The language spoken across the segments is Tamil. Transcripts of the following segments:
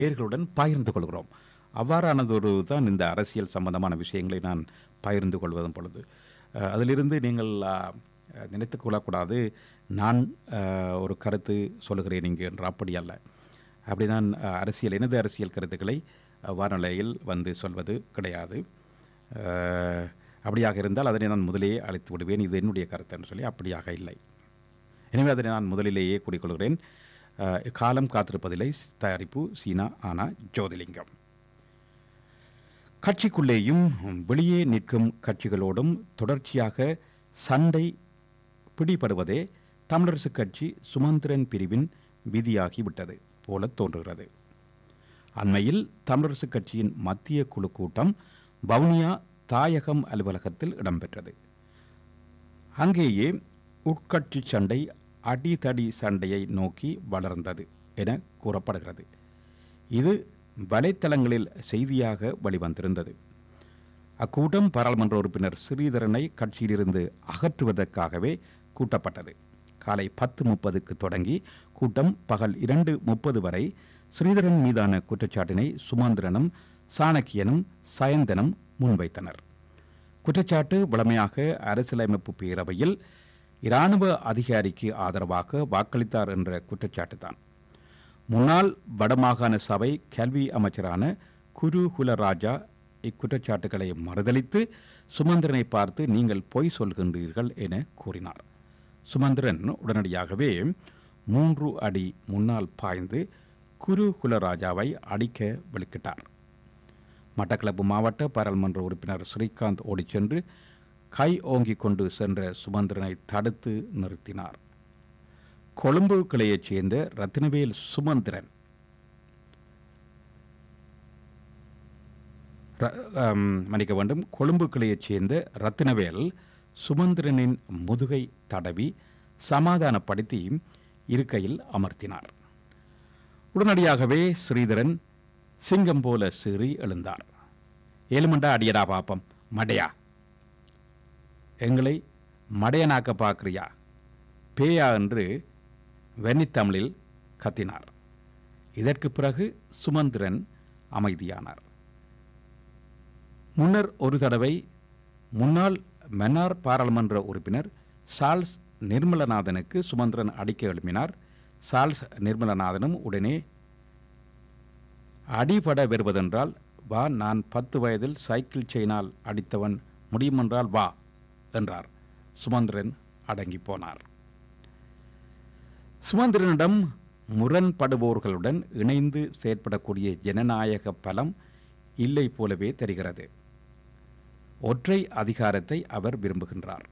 நேயர்களுடன் பகிர்ந்து கொள்கிறோம். அவ்வாறானதொரு தான் இந்த அரசியல் சம்பந்தமான விஷயங்களை நான் பகிர்ந்து கொள்வதும் பொழுது. அதிலிருந்து நீங்கள் நினைத்துக் கொள்ளக்கூடாது, நான் ஒரு கருத்து சொல்லுகிறேன் இங்கு என்று. அப்படி அல்ல. அப்படி நான் எனது அரசியல் கருத்துக்களை வானொலியில் வந்து சொல்வது கிடையாது. அப்படியாக இருந்தால் அதனை நான் முதலேயே அழைத்து விடுவேன், இது என்னுடைய கருத்து என்று சொல்லி. அப்படியாக இல்லை. எனவே அதனை நான் முதலிலேயே கூறிக்கொள்கிறேன். காலம் காத்திருப்பதில்லை. தயாரிப்பு சீனா ஆனா ஜோதிலிங்கம். கட்சிக்குள்ளேயும் வெளியே நிற்கும் கட்சிகளோடும் தொடர்ச்சியாக சண்டை பிடிபடுவதே தமிழரசுக் கட்சி சுமந்திரன் பிரிவின் விதியாகிவிட்டது போல தோன்றுகிறது. அண்மையில் தமிழரசுக் கட்சியின் மத்திய குழு கூட்டம் வவுனியா தாயகம் அலுவலகத்தில் இடம்பெற்றது. அங்கேயே உட்கட்சி சண்டை அடிதடி சண்டையை நோக்கி வளர்ந்தது என கூறப்படுகிறது. இது வலைத்தளங்களில் செய்தியாக வெளிவந்திருந்தது. அக்கூட்டம் பாராளுமன்ற உறுப்பினர் ஸ்ரீதரனை கட்சியிலிருந்து அகற்றுவதற்காகவே கூட்டப்பட்டது. காலை 10:30க்கு தொடங்கி கூட்டம் பகல் 2:30 வரை ஸ்ரீதரன் மீதான குற்றச்சாட்டினை சுமந்திரனும் சாணக்கியனும் சயந்தனும் முன்வைத்தனர். குற்றச்சாட்டு வழமையாக அரசியலமைப்பு பேரவையில் இராணுவ அதிகாரிக்கு ஆதரவாக வாக்களித்தார் என்ற குற்றச்சாட்டு தான். முன்னாள் வடமாகாண சபை கல்வி அமைச்சரான குருகுலராஜா இக்குற்றச்சாட்டுகளை மறுதளித்து சுமந்திரனை பார்த்து நீங்கள் பொய் சொல்கின்றீர்கள் என கூறினார். சுமந்திரன் உடனடியாகவே 3 அடி முன்னால் பாய்ந்து குருகுலராஜாவை அடிக்க வெளிக்கிட்டார். மட்டக்களப்பு மாவட்ட பாராளுமன்ற உறுப்பினர் ஸ்ரீகாந்த் ஓடிச் சென்று கை ஓங்கிக் கொண்டு சென்ற சுமந்திரனை தடுத்து நிறுத்தினார். கொழும்பு கிளையைச் சேர்ந்த ரத்தினவேல் சுமந்திரன் மன்னிக்க வேண்டும், கொழும்பு கிளையைச் சேர்ந்த ரத்தினவேல் சுமந்திரனின் முதுகை தடவி சமாதானப்படுத்தி இருக்கையில் அமர்த்தினார். உடனடியாகவே ஸ்ரீதரன் சிங்கம் போல சீறி எழுந்தார். ஏழுமண்டா அடியடா பாப்பம் மடையா, எங்களை மடையனாக்க பார்க்கிறியா பேயா என்று வெண்ணித்தமிழில் கத்தினார். இதற்கு பிறகு சுமந்திரன் அமைதியானார். முன்னர் ஒரு தடவை முன்னாள் மன்னார் பாராளுமன்ற உறுப்பினர் சார்ல்ஸ் நிர்மலநாதனுக்கு சுமந்திரன் அடிக்க எழுப்பினார். சார்ல்ஸ் நிர்மலநாதனும் உடனே அடிபட வருவதென்றால் வா, நான் 10 வயதில் சைக்கிள் செயினால் அடித்தவன், முடியுமென்றால் வா என்றார். சுமந்திரன் அடங்கி போனார். சுமந்திரனிடம் முரண்படுபவர்களுடன் இணைந்து செயற்படக்கூடிய ஜனநாயக பலம் இல்லை போலவே தெரிகிறது. ஒற்றை அதிகாரத்தை அவர் விரும்புகின்றார்.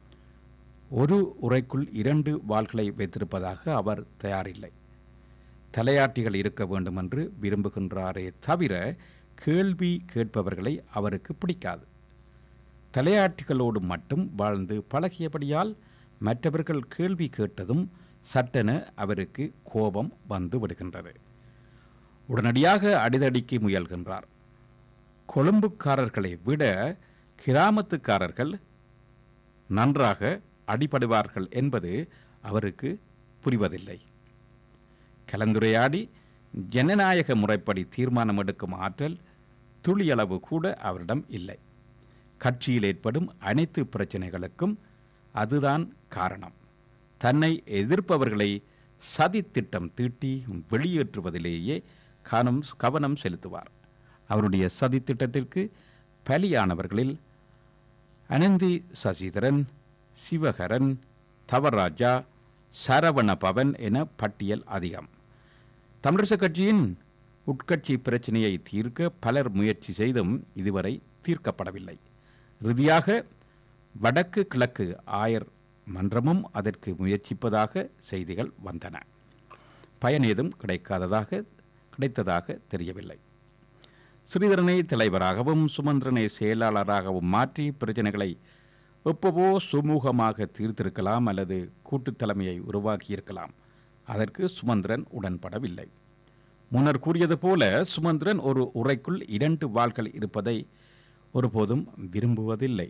ஒரு உரைக்குள் 2 வாள்களை வைத்திருப்பதாக அவர் தயாரில்லை. தலையாட்டிகள் இருக்க வேண்டும் என்று விரும்புகின்றாரே தவிர கேள்வி கேட்பவர்களை அவருக்கு பிடிக்காது. தலையாட்டிகளோடு மட்டும் வாழ்ந்து பழகியபடியால் மற்றவர்கள் கேள்வி கேட்டதும் சட்டென அவருக்கு கோபம் வந்து விடுகின்றது. உடனடியாக அடிதடிக்கு முயல்கின்றார். கொழும்புக்காரர்களை விட கிராமத்துக்காரர்கள் நன்றாக அடிபடுவார்கள் என்பது அவருக்கு புரிவதில்லை. கலந்துரையாடி ஜனநாயக முறைப்படி தீர்மானம் எடுக்கும் ஆற்றல் துளியளவு கூட அவரிடம் இல்லை. கட்சியில் ஏற்படும் அனைத்து பிரச்சனைகளுக்கும் அதுதான் காரணம். தன்னை எதிர்ப்பவர்களை சதி திட்டம் தீட்டி வெளியேற்றுவதிலேயே கவனம் செலுத்துவார். அவருடைய சதி திட்டத்திற்கு பலியானவர்களில் அனந்தி சசிதரன், சிவகரன், தவராஜா, சரவண பவன் என பட்டியல் அதிகம். தமிழரசுக் கட்சியின் உட்கட்சி பிரச்சனையை தீர்க்க பலர் முயற்சி செய்தும் இதுவரை தீர்க்கப்படவில்லை. இறுதியாக வடக்கு கிழக்கு ஆயர் மன்றமும் அதற்கு முயற்சிப்பதாக செய்திகள் வந்தன. பயனேதும் கிடைத்ததாக தெரியவில்லை. ஸ்ரீதரனை தலைவராகவும் சுமந்திரனை செயலாளராகவும் மாற்றி பிரச்சனைகளை எப்பவோ சுமூகமாக தீர்த்திருக்கலாம் அல்லது கூட்டுத் தலைமையை உருவாக்கியிருக்கலாம். அதற்கு சுமந்திரன் உடன்படவில்லை. முன்னர் கூறியது போல சுமந்திரன் ஒரு உரைக்குள் 2 வாள்கள் இருப்பதை ஒருபோதும் விரும்புவதில்லை.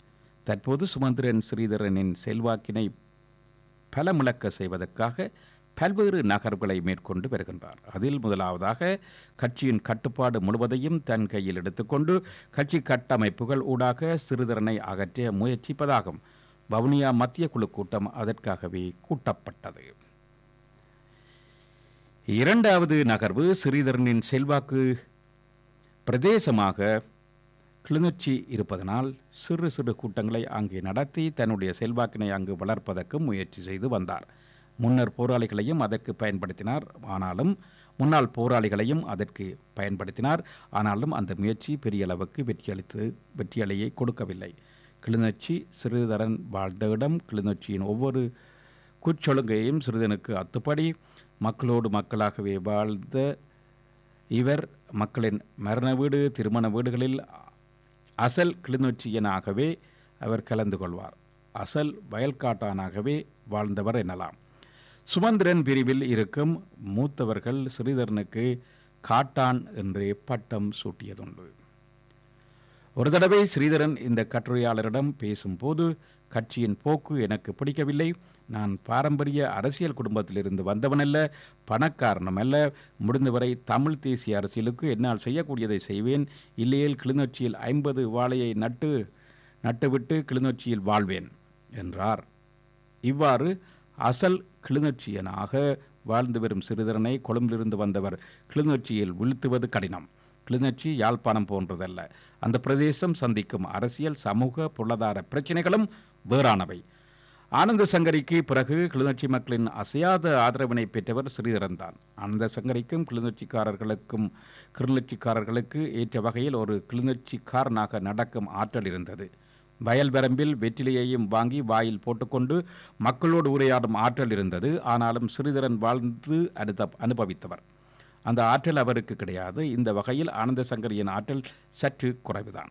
தற்போது சுமந்திரன் ஸ்ரீதரனின் செல்வாக்கினை பலமிழக்க செய்வதற்காக பல்வேறு நகர்வுகளை மேற்கொண்டு வருகின்றார். அதில் முதலாவதாக கட்சியின் கட்டுப்பாடு முழுவதையும் தன் கையில் எடுத்துக்கொண்டு கட்சி கட்டமைப்புகள் ஊடாக சிறிதரனை அகற்ற முயற்சிப்பதாகும். வவுனியா மத்திய குழு கூட்டம் அதற்காகவே கூட்டப்பட்டது. இரண்டாவது நகர்வு சிறிதரனின் செல்வாக்கு பிரதேசமாக கிளிநொச்சி இருப்பதனால் சிறு சிறு கூட்டங்களை அங்கே நடத்தி தன்னுடைய செல்வாக்கினை அங்கு வளர்ப்பதற்கு முயற்சி செய்து வந்தார். முன்னர் போராளிகளையும் அதற்கு பயன்படுத்தினார். முன்னாள் போராளிகளையும் அதற்கு பயன்படுத்தினார். ஆனாலும் அந்த முயற்சி பெரிய அளவுக்கு வெற்றியலையை கொடுக்கவில்லை. கிளிநொச்சி சிறிதரன் வாழ்ந்த இடம். கிளிநொச்சியின் ஒவ்வொரு குச்சொழுங்கையும் சிறிதனுக்கு அத்துப்படி மக்களோடு மக்களாகவே வாழ்ந்த இவர் மக்களின் மரண வீடு திருமண வீடுகளில் அசல் கிளிநொச்சியனாகவே அவர் கலந்து கொள்வார். அசல் வயல்காட்டானாகவே வாழ்ந்தவர் எனலாம். சுமந்திரன் பிரிவில் இருக்கும் மூத்தவர்கள் ஸ்ரீதரனுக்கு காட்டான் என்றே பட்டம் சூட்டியதுண்டு. ஒரு தடவை ஸ்ரீதரன் இந்த கட்டுரையாளரிடம் பேசும்போது, கட்சியின் போக்கு எனக்கு பிடிக்கவில்லை. நான் பாரம்பரிய அரசியல் குடும்பத்திலிருந்து வந்தவனல்ல, பணக்காரனும் அல்ல. முடிந்தவரை தமிழ் தேசிய அரசியலுக்கு என்னால் செய்யக்கூடியதை செய்வேன். இல்லையேல் கிளிநொச்சியில் 50 வாழையை நட்டுவிட்டு கிளிநொச்சியில் வாழ்வேன் என்றார். இவ்வாறு அசல் கிளிநொச்சியனாக வாழ்ந்து வரும் சிறிதரனை கொழும்பிலிருந்து வந்தவர் கிளிநொச்சியில் வீழ்த்துவது கடினம். கிளிநொச்சி யாழ்ப்பாணம் போன்றதல்ல. அந்த பிரதேசம் சந்திக்கும் அரசியல் சமூக பொருளாதார பிரச்சினைகளும் வேறானவை. ஆனந்த சங்கரிக்கு பிறகு கிளிநொச்சி மக்களின் அசையாத ஆதரவினை பெற்றவர் ஸ்ரீதரன் தான். ஆனந்த சங்கரிக்கும் கிளிநொச்சிக்காரர்களுக்கு ஏற்ற வகையில் ஒரு கிளிநொச்சிக்காரனாக நடக்கும் ஆற்றல் இருந்தது. வயல் வரம்பில் வெற்றிலையையும் வாங்கி வாயில் போட்டுக்கொண்டு மக்களோடு உரையாடும் ஆற்றல் இருந்தது. ஆனாலும் ஸ்ரீதரன் வாழ்ந்து அனுபவித்தவர். அந்த ஆற்றல் அவருக்கு கிடையாது. இந்த வகையில் ஆனந்த சங்கரியின் ஆற்றல் சற்று குறைவுதான்.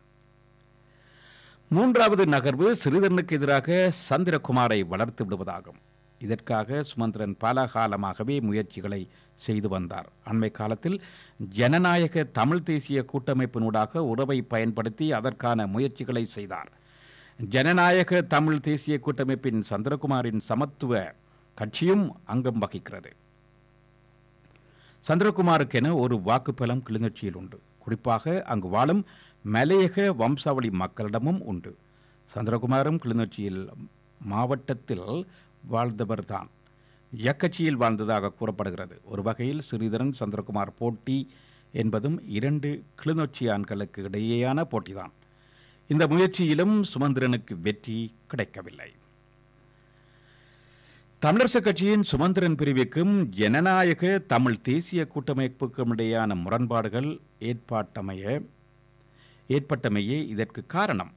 மூன்றாவது நகர்வு ஸ்ரீதரனுக்கு எதிராக சந்திரகுமாரை வளர்த்து விடுவதாகும். இதற்காக சுமந்திரன் பல காலமாகவே முயற்சிகளை செய்து வந்தார். அண்மை காலத்தில் ஜனநாயக தமிழ் தேசிய கூட்டமைப்பினூடாக உறவை பயன்படுத்தி அதற்கான முயற்சிகளை செய்தார். ஜனநாயக தமிழ் தேசிய கூட்டமைப்பின் சந்திரகுமாரின் சமத்துவ கட்சியும் அங்கம் வகிக்கிறது. சந்திரகுமாருக்கென ஒரு வாக்குப்பலம் கிளிநொச்சியில் உண்டு. குறிப்பாக அங்கு வாழும் மலையக வம்சாவளி மக்களிடமும் உண்டு. சந்திரகுமாரும் கிளிநொச்சியில் மாவட்டத்தில் வாழ்ந்தவர்தான். எக்கட்சியில் வாழ்ந்ததாக கூறப்படுகிறது. ஒரு வகையில் ஸ்ரீதரன் சந்திரகுமார் போட்டி என்பதும் 2 கிளிநொச்சியான்களுக்கு இடையேயான போட்டிதான். இந்த முயற்சியிலும் சுமந்திரனுக்கு வெற்றி கிடைக்கவில்லை. தமிழரசு கட்சியின் சுமந்திரன் பிரிவுக்கும் ஜனநாயக தமிழ் தேசிய கூட்டமைப்புக்கும் இடையேயான முரண்பாடுகள் ஏற்பட்டமையே இதற்கு காரணம்.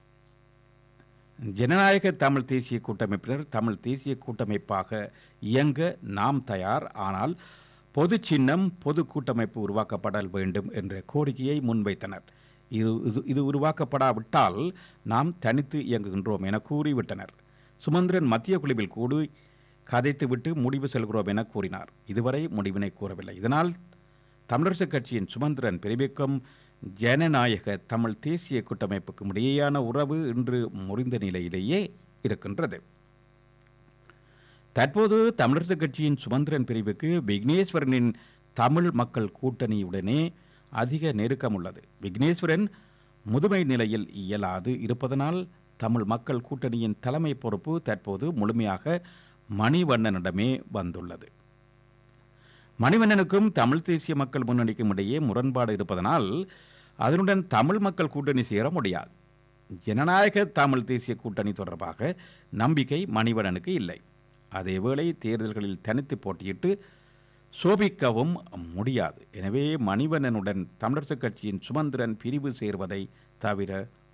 ஜனநாயக தமிழ் தேசிய கூட்டமைப்பினர் தமிழ் தேசிய கூட்டமைப்பாக இயங்க நாம் தயார், ஆனால் பொது சின்னம் பொது கூட்டமைப்பு உருவாக்கப்படல் வேண்டும் என்ற கோரிக்கையை முன்வைத்தனர். இது உருவாக்கப்படாவிட்டால் நாம் தனித்து இயங்குகின்றோம் என கூறிவிட்டனர். சுமந்திரன் மத்திய குழுவில் கூடி கதைத்துவிட்டு முடிவு செல்கிறோம் என கூறினார். இதுவரை முடிவினை கூறவில்லை. இதனால் தமிழரசு கட்சியின் சுமந்திரன் பிரிவுக்கும் ஜனநாயக தமிழ் தேசிய கூட்டமைப்புக்கும் இடையேயான உறவு இன்று முறிந்த நிலையிலேயே இருக்கின்றது. தற்போது தமிழரசு கட்சியின் சுமந்திரன் பிரிவுக்கு விக்னேஸ்வரனின் தமிழ் மக்கள் கூட்டணியுடனே அதிக நெருக்கம் உள்ளது. விக்னேஸ்வரன் முதுமை நிலையில் இயலாது இருப்பதனால் தமிழ் மக்கள் கூட்டணியின் தலைமை பொறுப்பு தற்போது முழுமையாக மணிவண்ணனிடமே வந்துள்ளது. மணிவண்ணனுக்கும் தமிழ் தேசிய மக்கள் முன்னணிக்கும் இடையே முரண்பாடு இருப்பதனால் அதனுடன் தமிழ் மக்கள் கூட்டணி சேர முடியாது. ஜனநாயக தமிழ் தேசிய கூட்டணி தொடர்பாக நம்பிக்கை மணிவண்ணனுக்கு இல்லை. அதேவேளை தேர்தல்களில் தனித்து போட்டியிட்டு சோபிக்கவும் முடியாது. எனவே மணிவண்ணனுடன் தமிழரசு கட்சியின் சுமந்திரன் பிரிவு சேர்வதை தவிர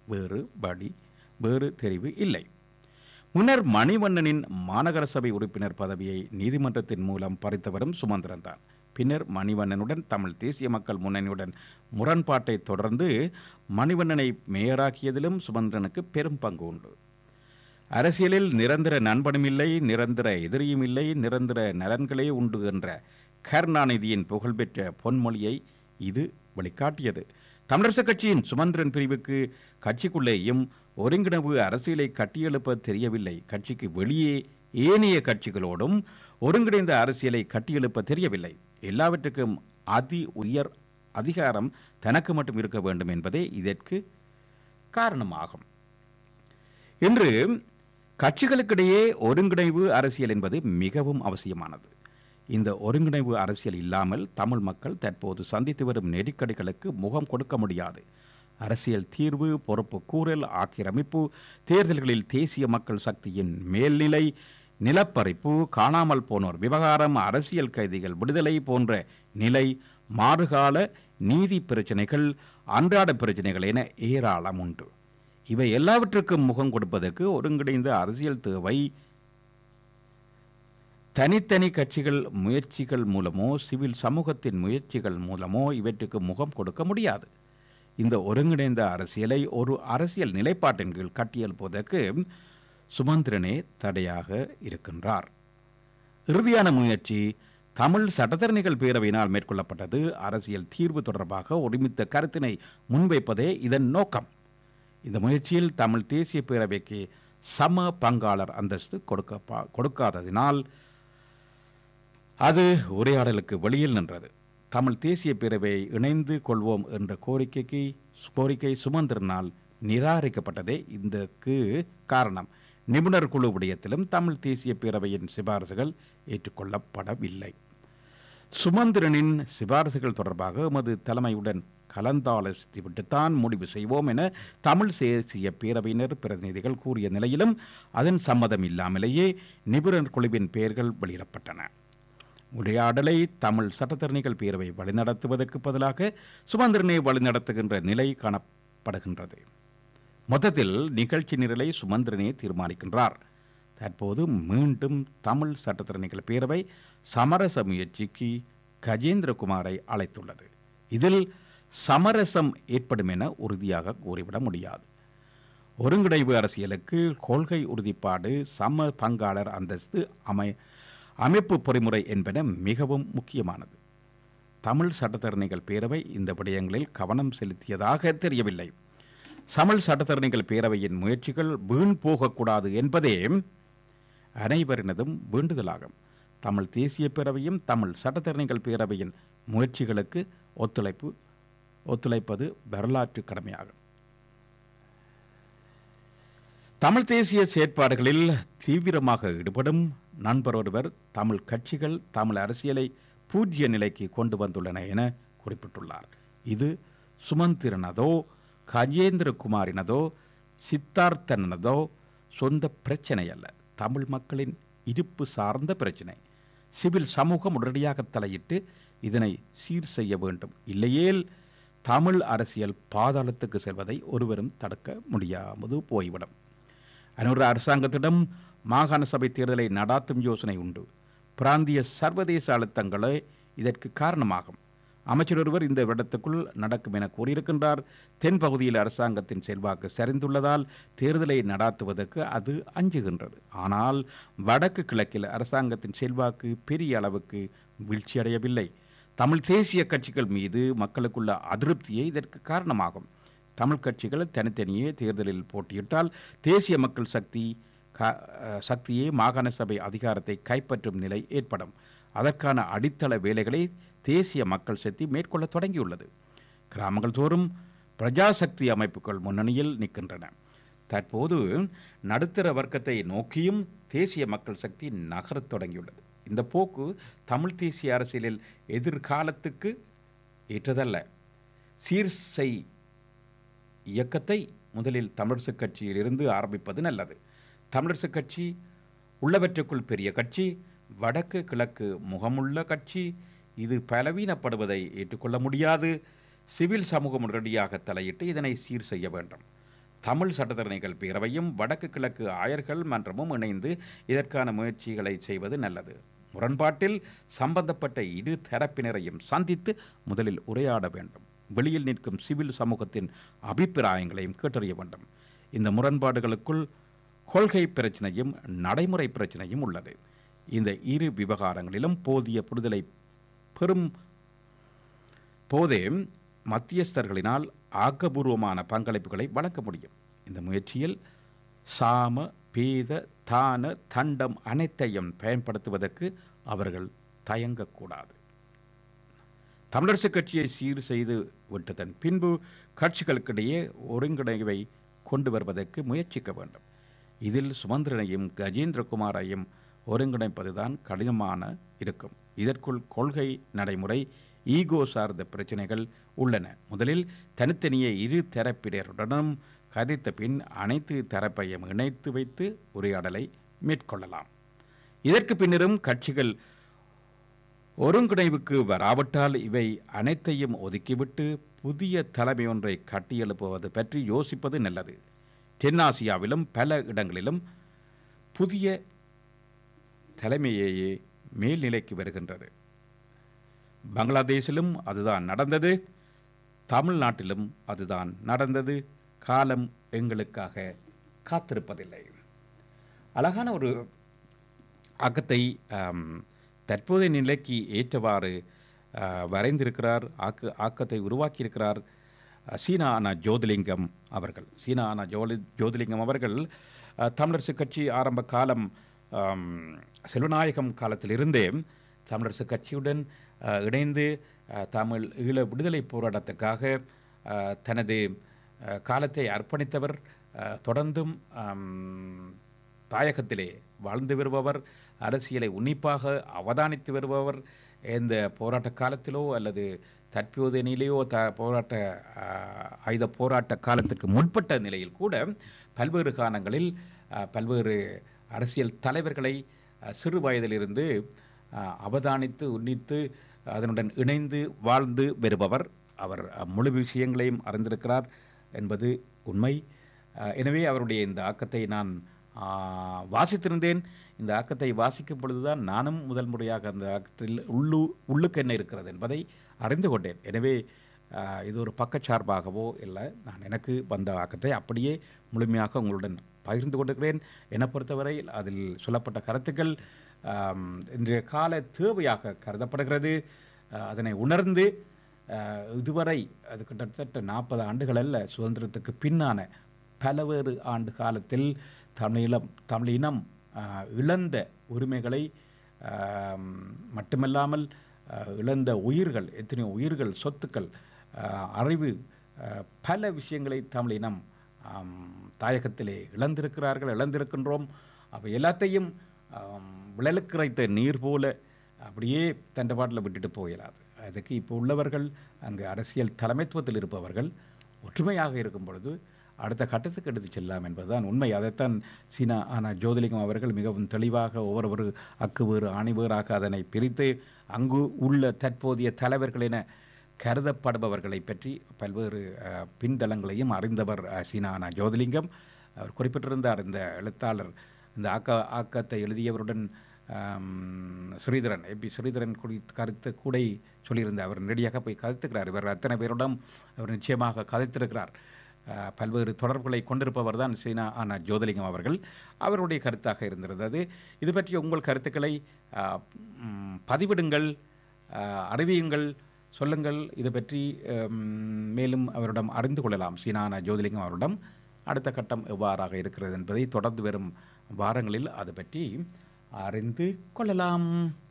வேறு தெரிவு இல்லை. முன்னர் மணிவண்ணனின் மாநகர சபை உறுப்பினர் பதவியை நீதிமன்றத்தின் மூலம் பறித்தவரும் சுமந்திரன் தான். பின்னர் மணிவண்ணனுடன் தமிழ் தேசிய மக்கள் முன்னணியுடன் முரண்பாட்டை தொடர்ந்து மணிவண்ணனை மேயராக்கியதிலும் சுமந்திரனுக்கு பெரும் பங்கு உண்டு. அரசியலில் நிரந்தர நண்பனும் இல்லை, நிரந்தர எதிரியும் இல்லை, நிரந்தர நலன்களே உண்டு என்ற கருணாநிதியின் புகழ்பெற்ற பொன்மொழியை இது வெளிக்காட்டியது. தமிழரசு கட்சியின் சுமந்திரன் பிரிவுக்கு கட்சிக்குள்ளேயும் ஒருங்கிணைவு அரசியலை கட்டியெழுப்ப தெரியவில்லை. கட்சிக்கு வெளியே ஏனைய கட்சிகளோடும் ஒருங்கிணைந்த அரசியலை கட்டியெழுப்ப தெரியவில்லை. எல்லாவற்றுக்கும் உயர் அதிகாரம் தனக்கு மட்டும் இருக்க வேண்டும் என்பதே இதற்கு காரணமாகும். இன்று கட்சிகளுக்கிடையே ஒருங்கிணைவு அரசியல் என்பது மிகவும் அவசியமானது. இந்த ஒருங்கிணைவு அரசியல் இல்லாமல் தமிழ் மக்கள் தற்போது சந்தித்து வரும் நெருக்கடிகளுக்கு முகம் கொடுக்க முடியாது. அரசியல் தீர்வு, பொறுப்பு கூறல், ஆக்கிரமிப்பு, தேர்தல்களில் தேசிய மக்கள் சக்தியின் மேல்நிலை, நிலப்பறிப்பு, காணாமல் போனோர் விவகாரம், அரசியல் கைதிகள் விடுதலை போன்ற நிலை, மாறுகால நீதி பிரச்சனைகள், அன்றாட பிரச்சனைகள் என ஏராளம் உண்டு. இவை எல்லாவற்றுக்கும் முகம் கொடுப்பதற்கு ஒருங்கிணைந்த அரசியல் தேவை. தனித்தனி கட்சிகள் முயற்சிகள் மூலமோ சிவில் சமூகத்தின் முயற்சிகள் மூலமோ இவற்றுக்கு முகம் கொடுக்க முடியாது. இந்த ஒருங்கிணைந்த அரசியலை ஒரு அரசியல் நிலைப்பாட்டின் கீழ் கட்டியெழுப்பதற்கு சுமந்திரனே தடையாக இருக்கின்றார். இறுதியான முயற்சி தமிழ் சட்டத்தரணிகள் பேரவையினால் மேற்கொள்ளப்பட்டது. அரசியல் தீர்வு தொடர்பாக ஒருமித்த கருத்தினை முன்வைப்பதே இதன் நோக்கம். இந்த முயற்சியில் தமிழ் தேசிய பேரவைக்கு சம பங்காளர் அந்தஸ்து கொடுக்காததினால் அது உரையாடலுக்கு வெளியில் நின்றது. தமிழ் தேசிய பேரவையை இணைந்து கொள்வோம் என்ற கோரிக்கை சுமந்திரனால் நிராகரிக்கப்பட்டதே இதற்கு காரணம். நிபுணர் குழு விடயத்திலும் தமிழ் தேசிய பேரவையின் சிபாரிசுகள் ஏற்றுக்கொள்ளப்படவில்லை. சுமந்திரனின் சிபாரிசுகள் தொடர்பாக எமது தலைமையுடன் கலந்தாலோசித்துவிட்டுத்தான் முடிவு செய்வோம் என தமிழ் தேசிய பேரவையினர் பிரதிநிதிகள் கூறிய நிலையிலும் அதன் சம்மதம் இல்லாமலேயே நிபுணர் குழுவின் பெயர்கள் வெளியிடப்பட்டன. உரையாடலை தமிழ் சட்டத்தரணிகள் பேரவை வழிநடத்துவதற்கு பதிலாக சுமந்திரனை வழிநடத்துகின்ற நிலை காணப்படுகின்றது. மொத்தத்தில் நிகழ்ச்சி நிரலை சுமந்திரனே தீர்மானிக்கின்றார். தற்போது மீண்டும் தமிழ் சட்டத்தரணிகள் பேரவை சமரச முயற்சிக்கு கஜேந்திரகுமாரை அழைத்துள்ளது. இதில் சமரசம் ஏற்படும் என உறுதியாக கூறிவிட முடியாது. ஒருங்கிணைவு அரசியலுக்கு கொள்கை உறுதிப்பாடு, சம பங்காளர் அந்தஸ்து, அமைப்பு பொறிமுறை என்பன மிகவும் முக்கியமானது. தமிழ் சட்டத்தரணிகள் பேரவை இந்த விடயங்களில் கவனம் செலுத்தியதாக தெரியவில்லை. தமிழ் சட்டத்தரணிகள் பேரவையின் முயற்சிகள் வீண் போகக்கூடாது என்பதே அனைவரினதும் வேண்டுதலாகும். தமிழ் தேசிய பேரவையும் தமிழ் சட்டத்தரணிகள் பேரவையின் முயற்சிகளுக்கு ஒத்துழைப்பது வரலாற்று கடமையாகும். தமிழ் தேசிய செயற்பாடுகளில் தீவிரமாக ஈடுபடும் நண்பர் ஒருவர் தமிழ் கட்சிகள் தமிழ் அரசியலை பூஜ்ய நிலைக்கு கொண்டு வந்துள்ளன என குறிப்பிட்டுள்ளார். இது சுமந்திரனதோ கஜேந்திரகுமாரினதோ சித்தார்த்தனதோ சொந்த பிரச்சனை அல்ல. தமிழ் மக்களின் இருப்பு சார்ந்த பிரச்சனை. சிவில் சமூகம் உடனடியாக தலையிட்டு இதனை சீர் செய்ய வேண்டும். இல்லையேல் தமிழ் அரசியல் பாதாளத்துக்கு செல்வதை ஒருவரும் தடுக்க முடியாமது போய்விடும். அனுர அரசாங்கத்திடம் மாகாண சபை தேர்தலை நடாத்தும் யோசனை உண்டு. பிராந்திய சர்வதேச அழுத்தங்களே இதற்கு காரணமாகும். அமைச்சர் ஒருவர் இந்த வருடத்துக்குள் நடக்கும் என கூறியிருக்கின்றார். தென் பகுதியில் அரசாங்கத்தின் செல்வாக்கு சரிந்துள்ளதால் தேர்தலை நடாத்துவதற்கு அது அஞ்சுகின்றது. ஆனால் வடக்கு கிழக்கில் அரசாங்கத்தின் செல்வாக்கு பெரிய அளவுக்கு வீழ்ச்சியடையவில்லை. தமிழ் தேசிய கட்சிகள் மீது மக்களுக்குள்ள அதிருப்தியே இதற்கு காரணமாகும். தமிழ் கட்சிகள் தனித்தனியே தேர்தலில் போட்டியிட்டால் தேசிய மக்கள் சக்தியே மாகாண சபை அதிகாரத்தை கைப்பற்றும் நிலை ஏற்படும். அதற்கான அடித்தள வேலைகளை தேசிய மக்கள் சக்தி மேற்கொள்ள தொடங்கியுள்ளது. கிராமங்கள் தோறும் பிரஜாசக்தி அமைப்புகள் முன்னணியில் நிற்கின்றன. தற்போது நடுத்தர வர்க்கத்தை நோக்கியும் தேசிய மக்கள் சக்தி நகரத் தொடங்கியுள்ளது. இந்த போக்கு தமிழ் தேசிய அரசியலில் எதிர்காலத்துக்கு ஏற்றதல்ல. சீர்செய் இயக்கத்தை முதலில் தமிழரசுக் கட்சியில் இருந்து ஆரம்பிப்பது நல்லது. தமிழரசுக் கட்சி உள்ளவற்றுக்குள் பெரிய கட்சி, வடக்கு கிழக்கு முகமுள்ள கட்சி. இது பலவீனப்படுவதை ஏற்றுக்கொள்ள முடியாது. சிவில் சமூகம் உடனடியாக தலையிட்டு இதனை சீர் செய்ய வேண்டும். தமிழ் சட்டத்தரணிகள் பேரவையும் வடக்கு கிழக்கு ஆயர்கள் மன்றமும் இணைந்து இதற்கான முயற்சிகளை செய்வது நல்லது. முரண்பாட்டில் சம்பந்தப்பட்ட இரு தரப்பினரையும் சந்தித்து முதலில் உரையாட வேண்டும். வெளியில் நிற்கும் சிவில் சமூகத்தின் அபிப்பிராயங்களையும் கேட்டறிய வேண்டும். இந்த முரண்பாடுகளுக்குள் கொள்கை பிரச்சனையும் நடைமுறை பிரச்சனையும் உள்ளது. இந்த இரு விவகாரங்களிலும் போதிய புரிதலை பெறும் போதே மத்தியஸ்தர்களினால் ஆக்கபூர்வமான பங்களிப்புகளை வழங்க முடியும். இந்த முயற்சியில் சாம பேத தான தண்டம் அனைத்தையும் பயன்படுத்துவதற்கு அவர்கள் தயங்கக்கூடாது. தமிழரசுக் கட்சியை சீர் செய்து விட்டதன் பின்பு கட்சிகளுக்கிடையே ஒருங்கிணைவை கொண்டு வருவதற்கு முயற்சிக்க வேண்டும். இதில் சுமந்திரனையும் கஜேந்திரகுமாரையும் ஒருங்கிணைப்பதுதான் கடினமான இருக்கும். இதற்குள் கொள்கை நடைமுறை ஈகோ சார்ந்த பிரச்சனைகள் உள்ளன. முதலில் தனித்தனியே இரு தரப்பினருடனும் கதைத்த பின் அனைத்து தரப்பையும் இணைத்து வைத்து உரையாடலை மேற்கொள்ளலாம். இதற்கு பின்னரும் கட்சிகள் ஒருங்கிணைவுக்கு வராவிட்டால் இவை அனைத்தையும் ஒதுக்கிவிட்டு புதிய தலைமை ஒன்றை கட்டியெழுப்புவது பற்றி யோசிப்பது நல்லது. தென்னாசியாவிலும் பல இடங்களிலும் புதிய தலைமையையே மேல்நிலைக்கு வருகின்றது. பங்களாதேஷிலும் அதுதான் நடந்தது, தமிழ்நாட்டிலும் அதுதான் நடந்தது. காலம் எங்களுக்காக காத்திருப்பதில்லை. அழகான ஒரு ஆக்கத்தை தற்போதைய நிலைக்கு ஏற்றவாறு வரைந்திருக்கிறார், ஆக்கத்தை உருவாக்கியிருக்கிறார் சீனா அண்ணா ஜோதிலிங்கம் அவர்கள். சீனா அண்ணா ஜோதிலிங்கம் அவர்கள் தமிழரசுக் கட்சி ஆரம்ப காலம் செல்வநாயகம் காலத்திலிருந்தே தமிழரசுக் கட்சியுடன் இணைந்து தமிழ் ஈழ விடுதலை போராட்டத்துக்காக தனது காலத்தை அர்ப்பணித்தவர். தொடர்ந்தும் தாயகத்திலே வாழ்ந்து வருபவர், அரசியலை உன்னிப்பாக அவதானித்து வருபவர். இந்த போராட்ட காலத்திலோ அல்லது தற்போதைய நிலையோ ஆயுத போராட்ட காலத்துக்கு முற்பட்ட நிலையில் கூட பல்வேறு காலங்களில் பல்வேறு அரசியல் தலைவர்களை சிறு வயதிலிருந்து அவதானித்து உன்னித்து அதனுடன் இணைந்து வாழ்ந்து வருபவர். அவர் முழு விஷயங்களையும் அறிந்திருக்கிறார் என்பது உண்மை. எனவே அவருடைய இந்த ஆக்கத்தை நான் வாசித்திருந்தேன். இந்த ஆக்கத்தை வாசிக்கும் பொழுதுதான் நானும் முதல் முறையாக அந்த ஆக்கத்தில் உள்ளுக்கு என்ன இருக்கிறது என்பதை அறிந்து கொண்டேன். எனவே இது ஒரு பக்கச்சார்பாகவோ இல்லை, நான் எனக்கு வந்த ஆக்கத்தை அப்படியே முழுமையாக உங்களுடன் பகிர்ந்து கொண்டிருக்கிறேன். என்னை பொறுத்தவரை அதில் சொல்லப்பட்ட கருத்துக்கள் இன்றைய கால தேவையாக கருதப்படுகிறது. அதனை உணர்ந்து இதுவரை அது கிட்டத்தட்ட 40 ஆண்டுகள் அல்ல, சுதந்திரத்துக்கு பின்னான பலவேறு ஆண்டு காலத்தில் தமிழினம் இழந்த உரிமைகளை மட்டுமல்லாமல் இழந்த உயிர்கள், எத்தனையோ உயிர்கள், சொத்துக்கள், அறிவு, பல விஷயங்களை தமிழினம் தாயகத்திலே இழந்திருக்கின்றோம். அவை எல்லாத்தையும் விளலுக்குறைத்த நீர் போல அப்படியே தண்டபாட்டில் விட்டுட்டு போயிடாது. அதுக்கு இப்போ உள்ளவர்கள், அங்கு அரசியல் தலைமைத்துவத்தில் இருப்பவர்கள் ஒற்றுமையாக இருக்கும் பொழுது அடுத்த கட்டத்துக்கு எடுத்து செல்லலாம் என்பதுதான் உண்மை. அதைத்தான் சீனா அண்ணா ஜோதிலிங்கம் அவர்கள் மிகவும் தெளிவாக ஒவ்வொரு அக்குவேறு அணிவேறாக அதனை பிரித்து அங்கு உள்ள தற்போதைய தலைவர்கள் என கருதப்படுபவர்களை பற்றி பல்வேறு பின்தளங்களையும் அறிந்தவர் சீனா அண்ணா ஜோதிலிங்கம். அவர் குறிப்பிட்டிருந்தார், இந்த எழுத்தாளர், இந்த ஆக்கத்தை எழுதியவருடன் ஸ்ரீதரன், எம்பி ஸ்ரீதரன் கருத்து கூட சொல்லியிருந்தார். அவர் நேரடியாக போய் கதைத்துக்கிறார். இவர் அத்தனை பேரிடம் அவர் நிச்சயமாக கதைத்திருக்கிறார். பல்வேறு தொடர்புகளை கொண்டிருப்பவர் தான் சீனா அண்ணா ஜோதிலிங்கம் அவர்கள். அவருடைய கருத்தாக இருந்திருந்தது. இது பற்றிய உங்கள் கருத்துக்களை பதிவிடுங்கள், அறிவியுங்கள், சொல்லுங்கள். இது பற்றி மேலும் அவரிடம் அறிந்து கொள்ளலாம். சீனா அண்ணா ஜோதிலிங்கம் அவரிடம் அடுத்த கட்டம் எவ்வாறாக இருக்கிறது என்பதை தொடர்ந்து வரும் வாரங்களில் அது பற்றி அறிந்து கொள்ளலாம்.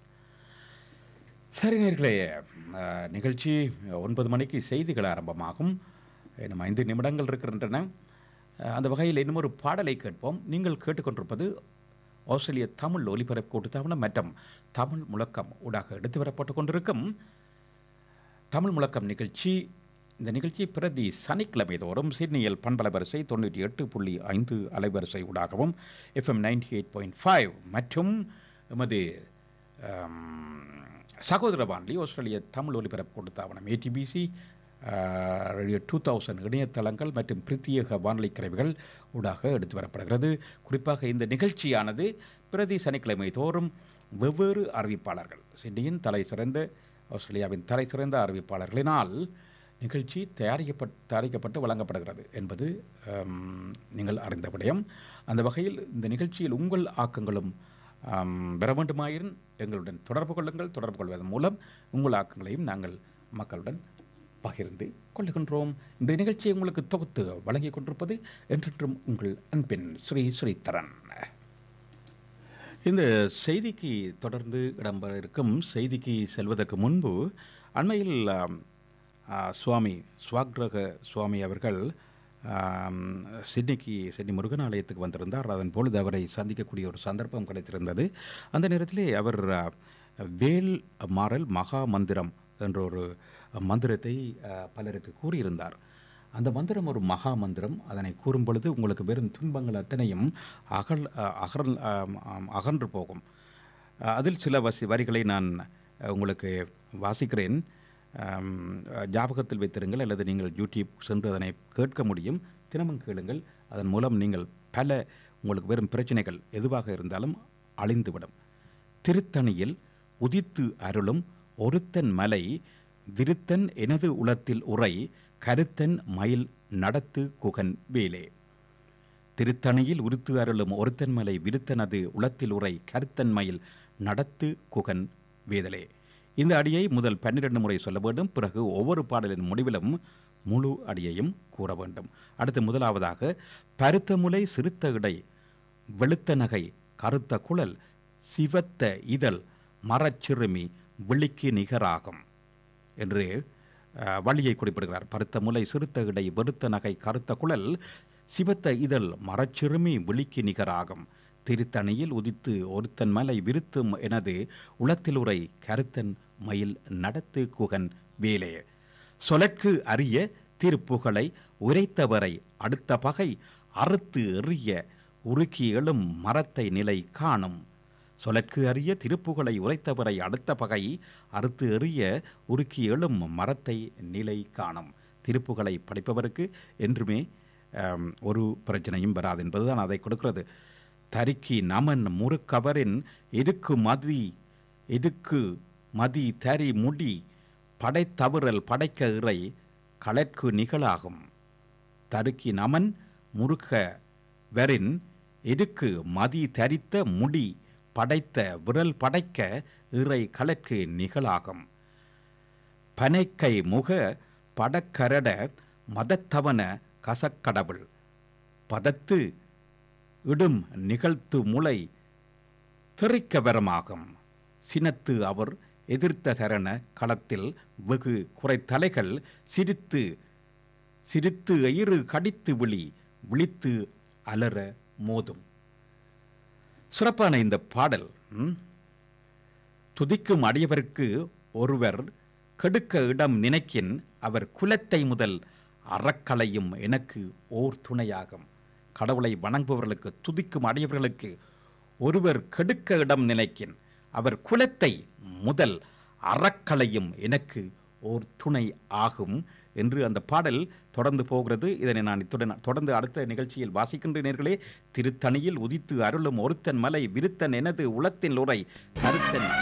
சரி நேயர்களே, நிகழ்ச்சி 9 மணிக்கு செய்திகள் ஆரம்பமாகும். இன்னும் 5 நிமிடங்கள் இருக்கின்றன. அந்த வகையில் இன்னும் ஒரு பாடலை கேட்போம். நீங்கள் கேட்டுக்கொண்டிருப்பது ஆஸ்திரேலிய தமிழ் ஒலிபரப்பு கூட்டுத்தாபனம் மற்றும் தமிழ் முழக்கம் ஊடாக எடுத்து வரப்பட்டு கொண்டிருக்கும் தமிழ் முழக்கம் நிகழ்ச்சி. இந்த நிகழ்ச்சி பிரதி சனிக்கிழமை தோறும் சிட்னியில் பண்பலை வரிசை 98.5 அலைவரிசை ஊடாகவும் FM 98.5 மற்றும் எமது சகோதர வானொலி ஆஸ்திரேலிய தமிழ் ஒலிபரப்பு கூட்டுத்தாபனம் ATBC ரேடியோ 2000 இணையதளங்கள் மற்றும் பிரத்யேக வானொலி கருவிகள் ஊடாக எடுத்து வரப்படுகிறது. குறிப்பாக இந்த நிகழ்ச்சியானது பிரதி சனிக்கிழமை தோறும் வெவ்வேறு அறிவிப்பாளர்கள், சிட்னியின் தலை சிறந்த, ஆஸ்திரேலியாவின் தலை சிறந்த அறிவிப்பாளர்களினால் நிகழ்ச்சி தயாரிக்கப்பட்டு வழங்கப்படுகிறது என்பது நீங்கள் அறிந்த விடயம். அந்த வகையில் இந்த நிகழ்ச்சியில் உங்கள் ஆக்கங்களும் பெற வேண்டுமாயின் எங்களுடன் தொடர்பு கொள்ளுங்கள். தொடர்பு கொள்வதன் மூலம் உங்கள் ஆக்கங்களையும் நாங்கள் மக்களுடன் பகிர்ந்து கொள்ளுகின்றோம். இந்த நிகழ்ச்சியை உங்களுக்கு தொகுத்து வழங்கிக் கொண்டிருப்பது என்றென்றும் உங்கள் அன்பின் ஸ்ரீதரன். இந்த செய்திக்கு தொடர்ந்து இடம்பெற இருக்கும் செய்திக்கு செல்வதற்கு முன்பு அண்மையில் சுவாமி ஸ்வாக்ரக சுவாமி அவர்கள் சிட்னி முருகன் ஆலயத்துக்கு வந்திருந்தார். அதன் பொழுது அவரை சந்திக்கக்கூடிய ஒரு சந்தர்ப்பம் கிடைத்திருந்தது. அந்த நேரத்திலே அவர் வேல் மாறல் மகா மந்திரம் என்ற ஒரு மந்திரத்தை பலருக்கு கூறியிருந்தார். அந்த மந்திரம் ஒரு மகா மந்திரம். அதனை கூறும் பொழுது உங்களுக்கு வெறும் துன்பங்கள் அத்தனையும் அகன்று போகும். அதில் சில வரிகளை நான் உங்களுக்கு வாசிக்கிறேன். ஞாபகத்தில் வைத்திருங்கள், அல்லது நீங்கள் யூடியூப் சென்று அதனை கேட்க முடியும். தினமும் கேளுங்கள். அதன் மூலம் நீங்கள் பல உங்களுக்கு வெறும் பிரச்சனைகள் எதுவாக இருந்தாலும் அழிந்துவிடும். திருத்தணியில் உதித்து அருளும் ஒருத்தன் மலை விருத்தன் எனது உளத்தில் உரை கருத்தன் மயில் நடத்து குகன் வேலே. திருத்தணியில் உருத்து அருளும் ஒருத்தன் மலை விருத்தனது உளத்தில் உரை கருத்தன் மயில் நடத்து குகன் வேதலே. இந்த அடியை முதல் 12 முறை சொல்ல வேண்டும். பிறகு ஒவ்வொரு பாடலின் முடிவிலும் முழு அடியையும் கூற வேண்டும். அடுத்து முதலாவதாக பருத்த முலை சிறுத்த இடை வெளுத்த நகை கருத்த குழல் சிவத்த இதழ் மரச்சிறுமி விழிக்கு நிகராகும் என்று வழியை குறிப்பிடுகிறார். பருத்த முலை சிறுத்த இடை வெறுத்த நகை கருத்த குழல் சிவத்த இதழ் மரச்சிறுமி விழிக்கு நிகராகும். திருத்தணியில் உதித்து ஒருத்தன் மலை விருத்தும் எனது உளத்திலுரை கருத்தன் மயில் நடத்து குகன் வேலே. சொலற்கு அரிய திருப்புகளை உரைத்தவரை அடுத்த பகை அறுத்து எறிய உருக்கி எழும் மரத்தை நிலை காணும். சொலற்கு அரிய திருப்புகளை உரைத்தவரை அடுத்த பகை அறுத்து எறிய உருக்கி எழும் மரத்தை நிலை காணும். திருப்புகளை படிப்பவருக்கு என்றுமே ஒரு பிரச்சனையும் வராது என்பதுதான் அதை கொடுக்கிறது. தரிக்கி நமன் முறுக்கவரின் இருக்கு மதி தரி முடி படைத்தவிரல் படைக்க இறை களற்கு நிகழாகும். தருக்கி நமன் முறுக்க வரின் இருக்கு மதி தரித்த முடி படைத்த விரல் படைக்க இறை களற்கு நிகழாகும். பனைக்கை முக படக்கரட மதத்தவன கசக்கடவுள் பதத்து இடும் நிகழ்த்து முளை திரிக்க வரமாகும். சினத்து அவர் எதிர்த்த தரண களத்தில் வெகு குறைத்தலைகள் சிரித்து சிரித்து எயிறு கடித்து விழித்து அலற மோதும். சிறப்பான இந்த பாடல் துதிக்கும் அடியவருக்கு ஒருவர் கெடுக்க இடம் நினைக்கின் அவர் குலத்தை முதல் அறக்கலையும் எனக்கு ஓர் துணையாகும். கடவுளை வணங்குபவர்களுக்கு துதிக்கும் அடியவர்களுக்கு ஒருவர் கெடுக்க இடம் நினைக்கின் அவர் குலத்தை முதல் அறக்கலையும் எனக்கு ஓர் துணை ஆகும் என்று அந்த பாடல் தொடர்ந்து போகிறது. இதனை நான் தொடர்ந்து அடுத்த நிகழ்ச்சியில் வாசிக்கின்றேர்களே. திருத்தணியில் உதித்து அருளும் ஒருத்தன் மலை விருத்தன் எனது உளத்தின் உரை கருத்தன்